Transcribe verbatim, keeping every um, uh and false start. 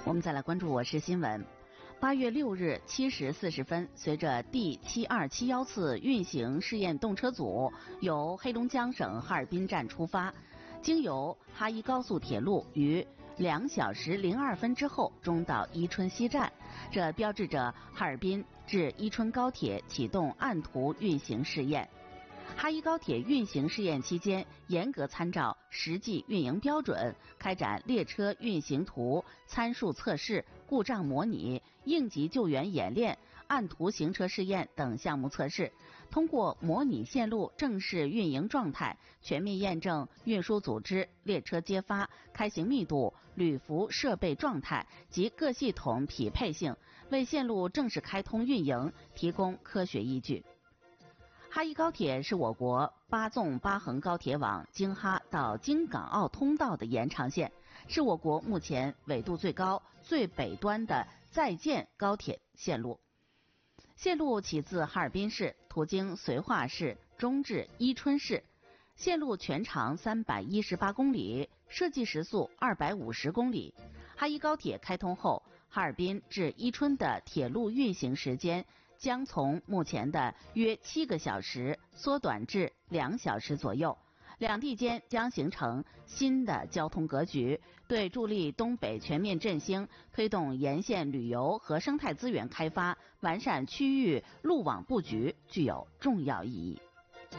我们再来关注我市新闻。八月六日七时四十分，随着第七二七幺次运行试验动车组由黑龙江省哈尔滨站出发，经由哈一高速铁路于两小时零二分之后终到伊春西站，这标志着哈尔滨至伊春高铁启动按图运行试验。哈一高铁运行试验期间，严格参照实际运营标准，开展列车运行图参数测试、故障模拟、应急救援演练、按图行车试验等项目测试，通过模拟线路正式运营状态，全面验证运输组织、列车揭发、开行密度、旅服设备状态及各系统匹配性，为线路正式开通运营提供科学依据。哈一高铁是我国八纵八横高铁网京哈到京港澳通道的延长线，是我国目前纬度最高、最北端的在建高铁线路。线路起自哈尔滨市，途经绥化市、中至伊春市。线路全长三百一十八公里，设计时速二百五十公里。哈一高铁开通后，哈尔滨至伊春的铁路运行时间将从目前的约七个小时缩短至两小时左右，两地间将形成新的交通格局，对助力东北全面振兴、推动沿线旅游和生态资源开发、完善区域路网布局具有重要意义。